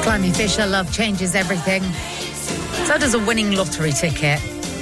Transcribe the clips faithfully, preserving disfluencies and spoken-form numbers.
Climby Fisher, Love Changes Everything. So does a winning lottery ticket,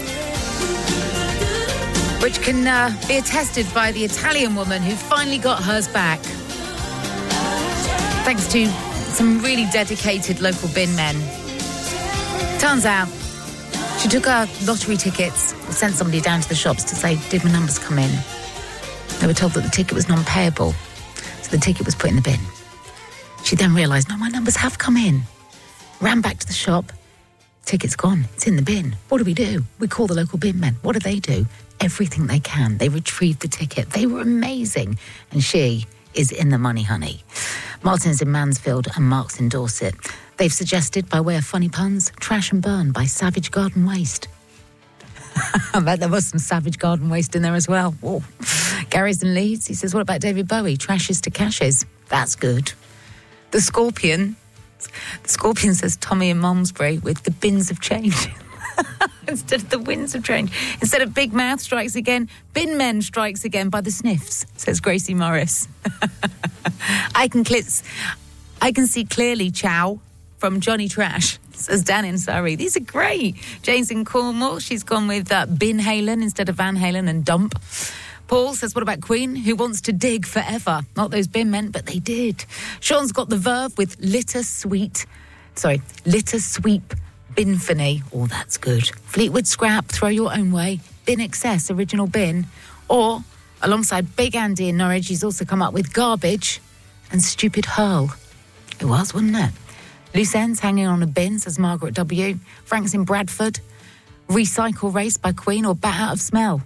which can uh, be attested by the Italian woman who finally got hers back. Thanks to some really dedicated local bin men. Turns out she took her lottery tickets, sent somebody down to the shops to say, did my numbers come in? They were told that the ticket was non-payable, so the ticket was put in the bin. She then realised, no, my numbers have come in. Ran back to the shop. Ticket's gone. It's in the bin. What do we do? We call the local bin men. What do they do? Everything they can. They retrieved the ticket. They were amazing. And she is in the money, honey. Martin's in Mansfield and Mark's in Dorset. They've suggested, by way of funny puns, Trash and Burn by Savage Garden Waste. I bet there was some Savage Garden Waste in there as well. Whoa. Gary's in Leeds. He says, what about David Bowie? Trashes to Cashes. That's good. The Scorpion. The Scorpion says Tommy and Malmesbury with the bins of change. Instead of the winds of change. Instead of Big Mouth Strikes Again, Bin Men Strikes Again by the Sniffs, says Gracie Morris. I can clits, I can see clearly, Chow, from Johnny Trash, says Dan in Surrey. These are great. Jane's in Cornwall. She's gone with uh, Bin Halen instead of Van Halen and Dump. Paul says, what about Queen? Who wants to dig forever? Not those bin men, but they did. Sean's got the Verve with Litter Sweet. Sorry, Litter Sweep Binfany. Oh, that's good. Fleetwood Scrap, Throw Your Own Way. Bin Excess, Original Bin. Or, alongside Big Andy in Norwich, he's also come up with Garbage and Stupid Hurl. It was, wasn't it? Loose Ends, Hanging on a Bin, says Margaret W. Frank's in Bradford. Recycle Race by Queen or Bat Out of Smell.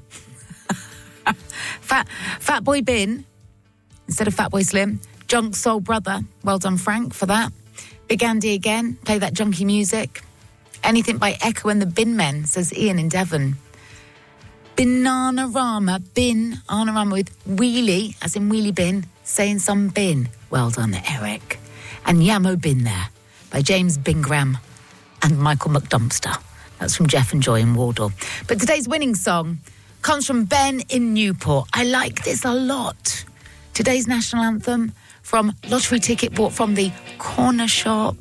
Fat Fat Boy Bin instead of Fat Boy Slim. Junk Soul Brother. Well done, Frank, for that. Big Andy again. Play that junky music. Anything by Echo and the Bin Men, says Ian in Devon. Bananarama Bin. Anarama with Wheelie, as in Wheelie Bin, saying some bin. Well done, Eric. And Yamo Bin There by James Bingram and Michael McDumpster. That's from Jeff and Joy in Wardle. But today's winning song comes from Ben in Newport. I like this a lot. Today's national anthem from Lottery Ticket bought from the corner shop.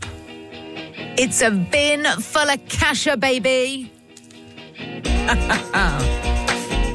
It's a bin full of casher, baby.